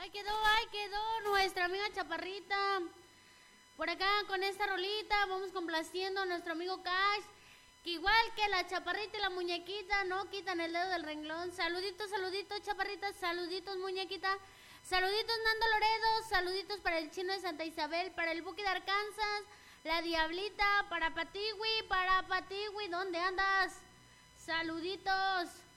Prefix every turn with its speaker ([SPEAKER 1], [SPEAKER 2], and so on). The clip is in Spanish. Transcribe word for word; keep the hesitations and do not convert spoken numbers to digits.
[SPEAKER 1] Ahí quedó, ahí quedó nuestra amiga Chaparrita. Por acá con esta rolita vamos complaciendo a nuestro amigo Cash, que igual que la Chaparrita y la muñequita no quitan el dedo del renglón. Saluditos, saluditos Chaparrita, saluditos muñequita, saluditos Nando Loredo, saluditos para el Chino de Santa Isabel, para el Buki de Arkansas, la Diablita, para Patiwi, para Patiwi, ¿dónde andas? Saluditos.